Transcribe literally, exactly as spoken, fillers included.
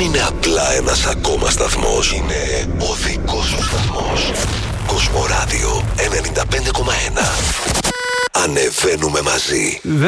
είναι απλά ένας ακόμα σταθμός. Είναι ο δικός σου σταθμός. Κοσμοράδιο ενενήντα πέντε κόμμα ένα. Ανεβαίνουμε μαζί.